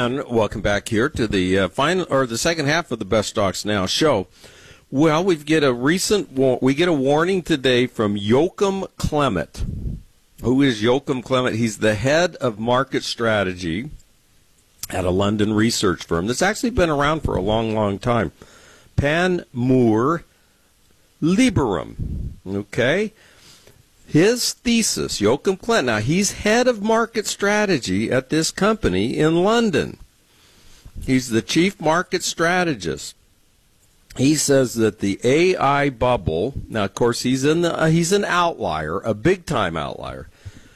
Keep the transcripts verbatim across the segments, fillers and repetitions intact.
And welcome back here to the uh, final or the second half of the Best Stocks Now show. Well, we get a recent we get a warning today from Joachim Clement. Who is Joachim Clement? He's the head of market strategy at a London research firm that's actually been around for a long, long time. Panmure Liberum. Okay. His thesis, Joachim Clement, now he's head of market strategy at this company in London. He's the chief market strategist. He says that the A I bubble, now of course he's in the uh, he's an outlier, a big time outlier,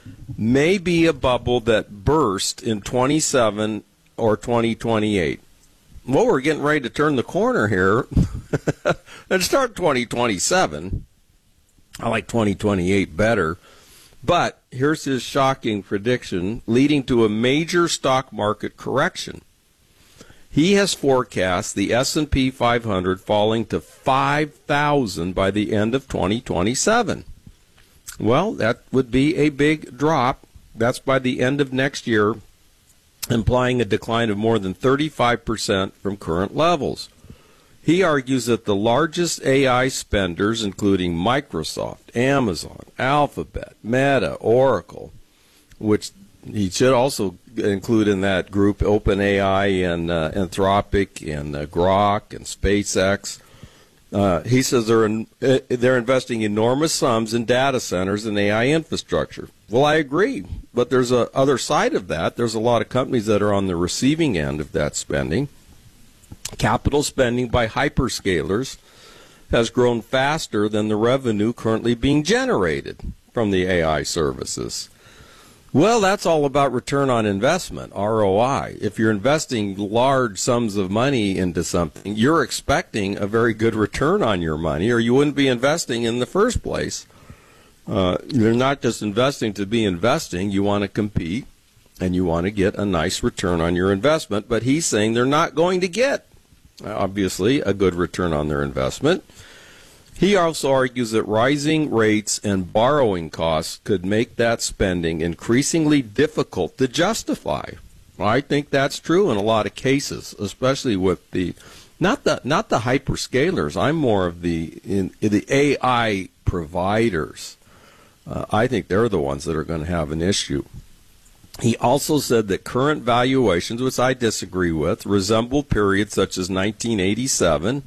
may be a bubble that burst in twenty-seven or twenty twenty-eight. Well, we're getting ready to turn the corner here and start twenty twenty-seven. I like twenty twenty-eight better. But here's his shocking prediction, leading to a major stock market correction. He has forecast the S and P five hundred falling to five thousand by the end of twenty twenty-seven. Well, that would be a big drop. That's by the end of next year, implying a decline of more than thirty-five percent from current levels. He argues that the largest A I spenders, including Microsoft, Amazon, Alphabet, Meta, Oracle, which he should also include in that group OpenAI and uh, Anthropic and uh, Grok and SpaceX. Uh, he says they're in, uh, they're investing enormous sums in data centers and A I infrastructure. Well, I agree, but there's a other side of that. There's a lot of companies that are on the receiving end of that spending. Capital spending by hyperscalers has grown faster than the revenue currently being generated from the A I services. Well, that's all about return on investment, R O I. If you're investing large sums of money into something, you're expecting a very good return on your money, or you wouldn't be investing in the first place. Uh, you're not just investing to be investing. You want to compete, and you want to get a nice return on your investment. But he's saying they're not going to get, obviously, a good return on their investment. He also argues that rising rates and borrowing costs could make that spending increasingly difficult to justify. I think that's true in a lot of cases, especially with the not the not the hyperscalers. I'm more of the in, in the A I providers. Uh, I think they're the ones that are going to have an issue. He also said that current valuations, which I disagree with, resemble periods such as nineteen eighty-seven.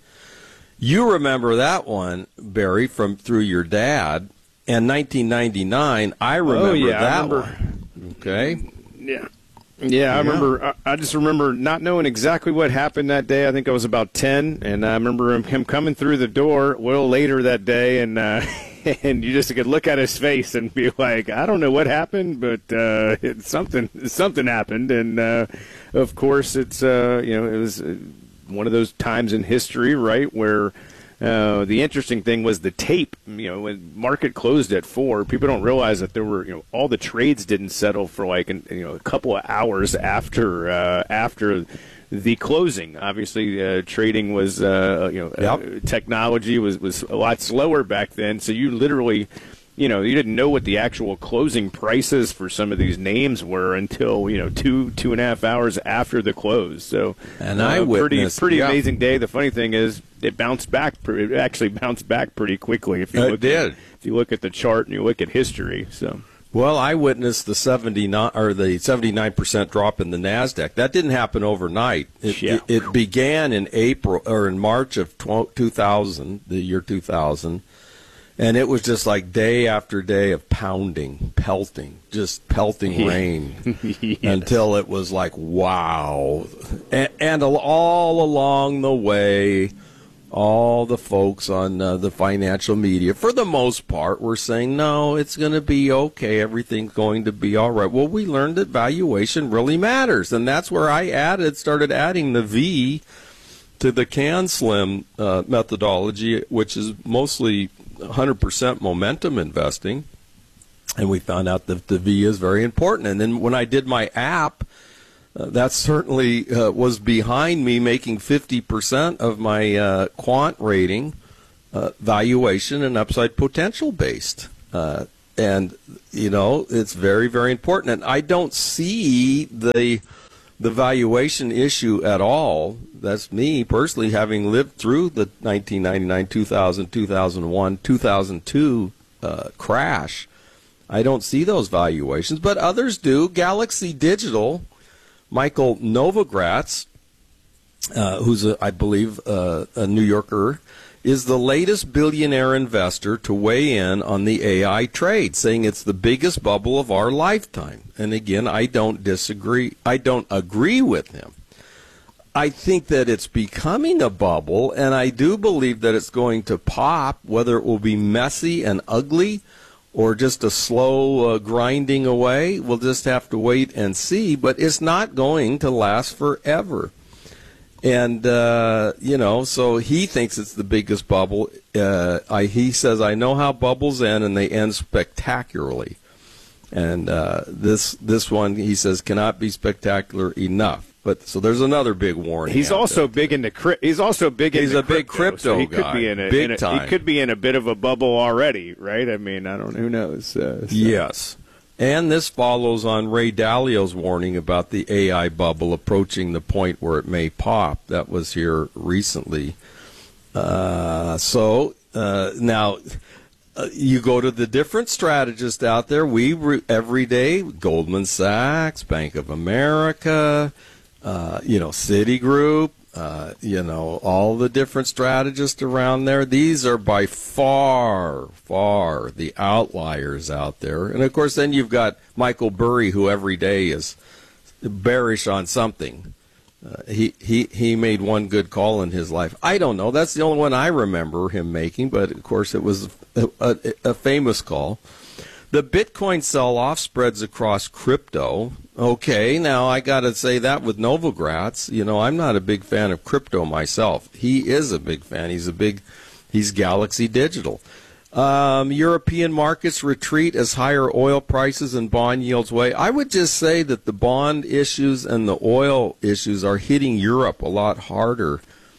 You remember that one, Barry, from through your dad, and nineteen ninety-nine. I remember oh, yeah, that I remember. one. Okay. Yeah. Yeah, I remember. I, I just remember not knowing exactly what happened that day. I think I was about ten, and I remember him, him coming through the door a little later that day, and uh, and you just could look at his face and be like, I don't know what happened, but uh, it, something something happened, and uh, of course it's uh, you know it was. Uh, one of those times in history, right, where uh, the interesting thing was the tape. You know, when market closed at four, people don't realize that there were, you know, all the trades didn't settle for like, an, you know, a couple of hours after uh, after the closing. Obviously, uh, trading was, uh, you know, yep. uh, technology was was a lot slower back then. So you literally. You know, you didn't know what the actual closing prices for some of these names were until, you know, two, two and a half hours after the close. So, and uh, I witnessed, pretty, pretty yeah. amazing day. The funny thing is, it bounced back. It actually bounced back pretty quickly. If you it look did. At, if you look at the chart and you look at history. So, well, I witnessed the seventy-nine or the seventy-nine percent drop in the Nasdaq. That didn't happen overnight. It, yeah. it, it began in April or in March of two thousand, the year two thousand. And it was just like day after day of pounding, pelting, just pelting rain yes. until it was like, wow. And, and all along the way, all the folks on uh, the financial media, for the most part, were saying, no, it's going to be okay. Everything's going to be all right. Well, we learned that valuation really matters. And that's where I added, started adding the V to the CanSlim uh, methodology, which is mostly one hundred percent momentum investing, and we found out that the V is very important. And then when I did my app, uh, that certainly uh, was behind me making fifty percent of my uh, quant rating uh, valuation and upside potential based. Uh, and, you know, it's very, very important. And I don't see the the valuation issue at all. That's me personally, having lived through the nineteen ninety-nine, two thousand, two thousand one, two thousand two uh, crash. I don't see those valuations, but others do. Galaxy Digital, Michael Novogratz, uh, who's, a, I believe, uh, a New Yorker, is the latest billionaire investor to weigh in on the A I trade, saying it's the biggest bubble of our lifetime. And again, I don't disagree. I don't agree with him. I think that it's becoming a bubble, and I do believe that it's going to pop, whether it will be messy and ugly or just a slow uh, grinding away. We'll just have to wait and see, but it's not going to last forever. And, uh, you know, so he thinks it's the biggest bubble. Uh, I, he says, I know how bubbles end, and they end spectacularly. And uh, this this one, he says, cannot be spectacular enough. But so there's another big warning. He's also there. big into crypto. He's also big he's into a big crypto, crypto so he guy. Could be in a, big in a, time. He could be in a bit of a bubble already, right? I mean, I don't. Who knows? Uh, so. Yes. And this follows on Ray Dalio's warning about the A I bubble approaching the point where it may pop. That was here recently. Uh, so uh, now uh, you go to the different strategists out there. We re- every day, Goldman Sachs, Bank of America, uh, you know, Citigroup. Uh, you know, all the different strategists around there, these are by far, far the outliers out there. And, of course, then you've got Michael Burry, who every day is bearish on something. Uh, he, he, he made one good call in his life. I don't know. That's the only one I remember him making, but, of course, it was a, a, a famous call. The Bitcoin sell-off spreads across crypto. Okay, now I got to say that with Novogratz. You know, I'm not a big fan of crypto myself. He is a big fan. He's a big, he's Galaxy Digital. Um, European markets retreat as higher oil prices and bond yields weigh. I would just say that the bond issues and the oil issues are hitting Europe a lot harder.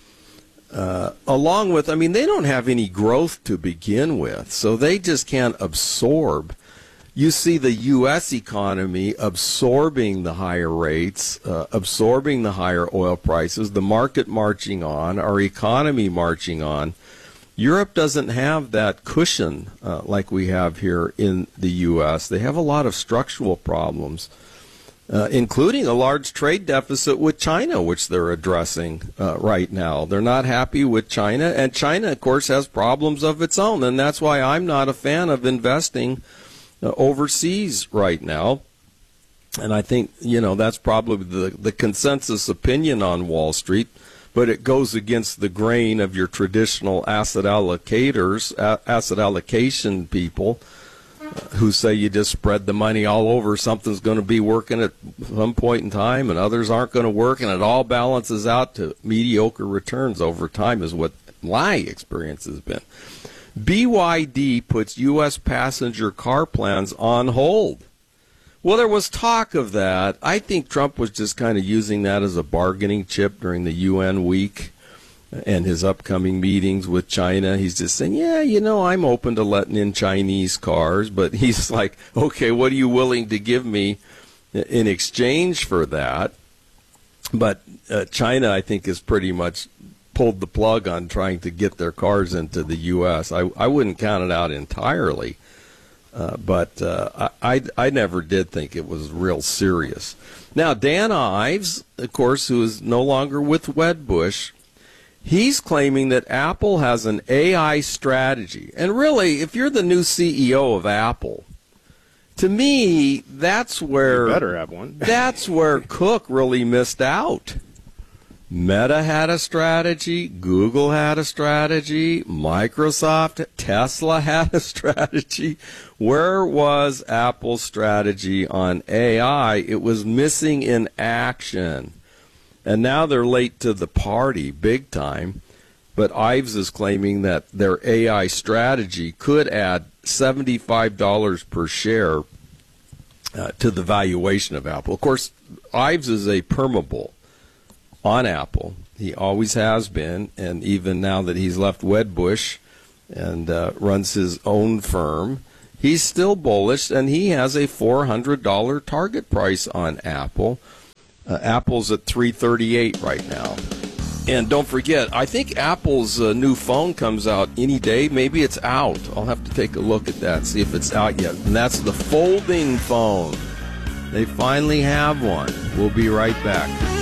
Uh, along with, I mean, they don't have any growth to begin with, so they just can't absorb. You see the U S economy absorbing the higher rates, uh, absorbing the higher oil prices, the market marching on, our economy marching on. Europe doesn't have that cushion uh, like we have here in the U S. They have a lot of structural problems, uh, including a large trade deficit with China, which they're addressing uh, right now. They're not happy with China, and China, of course, has problems of its own, and that's why I'm not a fan of investing Uh, overseas right now. And I think, you know, that's probably the, the consensus opinion on Wall Street, but it goes against the grain of your traditional asset allocators, a- asset allocation people uh, who say you just spread the money all over. Something's going to be working at some point in time and others aren't going to work, and it all balances out to mediocre returns over time is what my experience has been. B Y D puts U S passenger car plans on hold. Well, there was talk of that. I think Trump was just kind of using that as a bargaining chip during the U N week and his upcoming meetings with China. He's just saying, yeah, you know, I'm open to letting in Chinese cars, but he's like, okay, what are you willing to give me in exchange for that? But uh, China, I think, is pretty much pulled the plug on trying to get their cars into the U S. I, I wouldn't count it out entirely, uh, but uh, I, I, I never did think it was real serious. Now, Dan Ives, of course, who is no longer with Wedbush, he's claiming that Apple has an A I strategy. And really, if you're the new C E O of Apple, to me, that's where you better have one. That's where Cook really missed out. Meta had a strategy, Google had a strategy, Microsoft, Tesla had a strategy. Where was Apple's strategy on A I? It was missing in action. And now they're late to the party, big time. But Ives is claiming that their A I strategy could add seventy-five dollars per share uh, to the valuation of Apple. Of course, Ives is a permabull on Apple. He always has been, and even now that he's left Wedbush and uh, runs his own firm, he's still bullish, and he has a four hundred dollars target price on Apple. Uh, Apple's at three thirty-eight right now. And don't forget, I think Apple's uh, new phone comes out any day. Maybe it's out. I'll have to take a look at that, see if it's out yet. And that's the folding phone. They finally have one. We'll be right back.